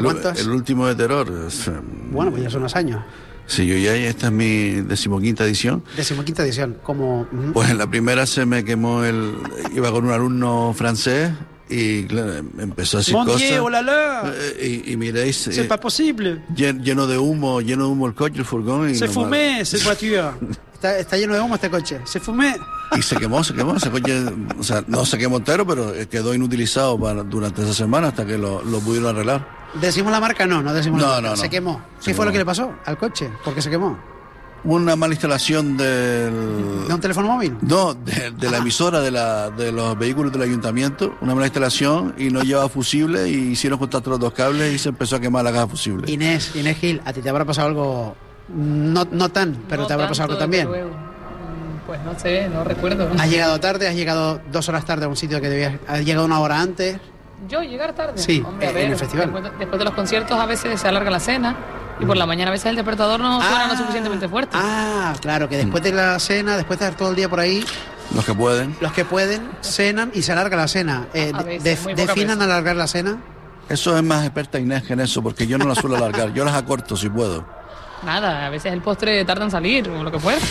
¿Cuántos? El último de terror. Bueno, pues ya son unos años. Sí, esta es mi 15ª edición. 15ª edición, como... Pues en la primera se me quemó iba con un alumno francés y claro, empezó a decir Mon cosas. Dieu, oh la la. Y miréis... C'est pas possible. Lleno de humo el coche, el furgón. Y Se fumé, cette voiture. Está lleno de humo este coche. Se fumé. Y se quemó ese coche, o sea, no se quemó entero, pero quedó inutilizado durante esa semana hasta que lo pudieron arreglar. ¿Decimos la marca? No decimos la marca. No. Se quemó. ¿Qué fue lo que le pasó al coche? ¿Por qué se quemó? Una mala instalación ¿De un teléfono móvil? No, de la emisora de los vehículos del ayuntamiento, una mala instalación y no llevaba fusible y hicieron contacto los dos cables y se empezó a quemar la caja fusible. Inés Gil, ¿a ti te habrá pasado algo? No tan, pero no te habrá pasado algo también. Pues no sé, no recuerdo. ¿Has llegado tarde? ¿Has llegado 2 horas tarde a un sitio que debías? ¿Has llegado 1 hora antes? ¿Yo llegar tarde? Sí, hombre, a en ver, el festival. Después de los conciertos a veces se alarga la cena y por la mañana a veces el despertador no suena lo suficientemente fuerte. Claro, que después de la cena, después de estar todo el día por ahí... Los que pueden cenan y se alarga la cena. ¿Definan alargar la cena? Eso es más experta Inés que en eso, porque yo no la suelo alargar, yo las acorto si puedo. Nada, a veces el postre tarda en salir, o lo que fuera.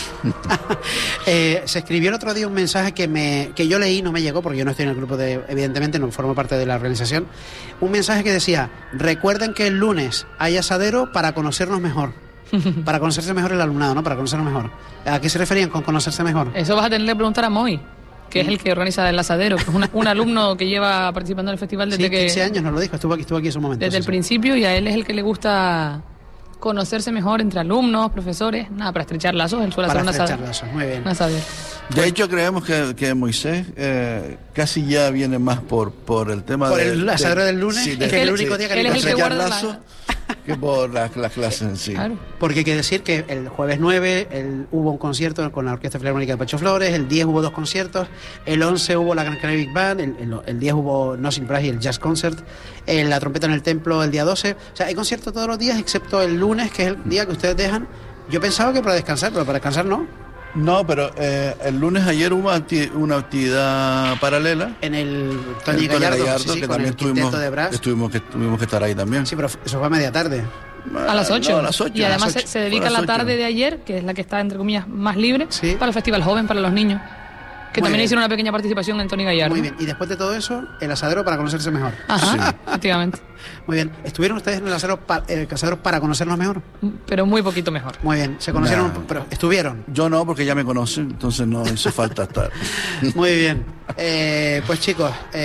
Se escribió el otro día un mensaje que yo leí, no me llegó, porque yo no estoy en el grupo evidentemente, no formo parte de la organización. Un mensaje que decía: recuerden que el lunes hay asadero para conocernos mejor. Para conocerse mejor el alumnado, ¿no? Para conocernos mejor. ¿A qué se referían con conocerse mejor? Eso vas a tener que preguntar a Moy, que es el que organiza el asadero, que es un alumno que lleva participando en el festival desde 15 años nos lo dijo, estuvo aquí en su momento. Desde el principio, y a él es el que le gusta conocerse mejor entre alumnos, profesores, para estrechar lazos, él suele hacer una asadero. Muy bien. De hecho, creemos que Moisés casi ya viene más por el tema el asadero del lunes, sí, es el único día que él es el que guarda lazos que por las clases en sí. Claro. Porque hay que decir que el jueves 9 hubo un concierto con la Orquesta Filarmónica de Pacho Flores, el 10 hubo 2 conciertos, el 11 hubo la Gran Canaria Big Band, el 10 hubo Nothing Price y el Jazz Concert, la Trompeta en el Templo el día 12. O sea, hay conciertos todos los días excepto el lunes, que es el día que ustedes dejan. Yo pensaba que para descansar, pero para descansar no. No, pero el lunes ayer hubo una actividad paralela en el Tony Gallardo, que también tuvimos que estar ahí también. Sí, pero eso fue a media tarde. A las 8. No, a las 8. Y además se dedica la tarde de ayer, que es la que está, entre comillas, más libre, para el Festival Joven, para los niños. Que Muy también bien. hicieron una pequeña participación en Tony Gallardo. Muy bien. Y después de todo eso, el asadero para conocerse mejor. Ajá, efectivamente. Muy bien. ¿Estuvieron ustedes en el asadero para conocernos mejor? Pero muy poquito mejor. Muy bien. ¿Se conocieron? Pero ¿estuvieron? Yo no, porque ya me conocen, entonces no hizo falta estar. Muy bien. Pues chicos,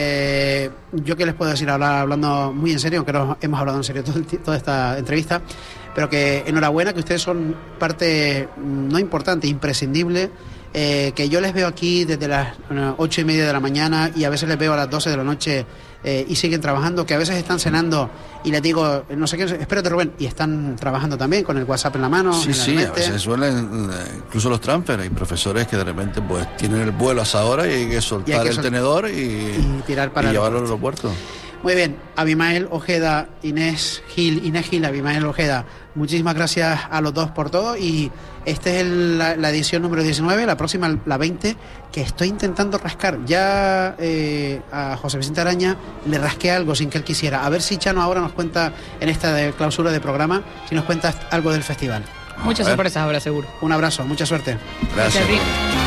yo qué les puedo decir, hablando muy en serio, aunque no hemos hablado en serio toda esta entrevista, pero que enhorabuena, que ustedes son parte no importante, imprescindible, que yo les veo aquí desde las 8:30 de la mañana y a veces les veo a las 12 de la noche y siguen trabajando, que a veces están cenando y les digo, no sé qué, espérate Rubén, y están trabajando también con el WhatsApp en la mano. Sí, a veces suelen, incluso los transfer, hay profesores que de repente pues tienen el vuelo a esa hora y hay que soltar el tenedor y tirar para llevarlo al aeropuerto. Muy bien, Abimael Ojeda, Inés Gil, Abimael Ojeda, muchísimas gracias a los dos por todo y esta es la edición número 19, la próxima la 20, que estoy intentando rascar. Ya a José Vicente Araña le rasqué algo sin que él quisiera. A ver si Chano ahora nos cuenta en esta clausura de programa, si nos cuentas algo del festival. Muchas sorpresas ahora seguro. Un abrazo, mucha suerte. Gracias.